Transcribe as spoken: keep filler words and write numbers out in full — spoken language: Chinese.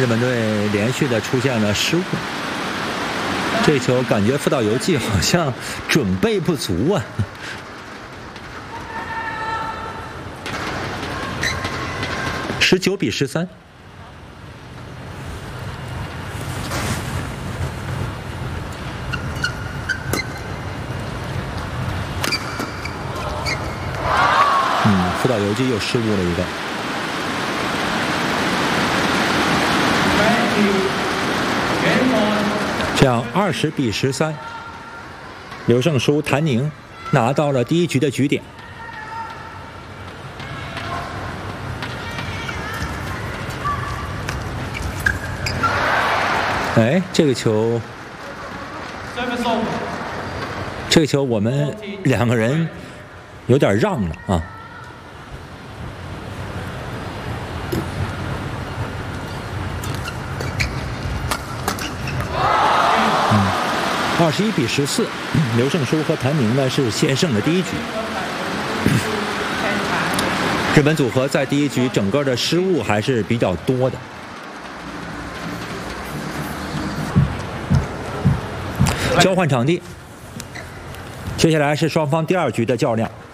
日本队连续的出现了失误。这球感觉福岛由纪好像准备不足啊。十九比十三。嗯，福岛由纪又失误了一个。这样二十比十三，刘胜书、谭宁拿到了第一局的局点。哎，这个球，这个球我们两个人有点让了啊。二十一比十四，刘胜书和谭宁呢是先胜的第一局。日本组合在第一局整个的失误还是比较多的。交换场地，接下来是双方第二局的较量。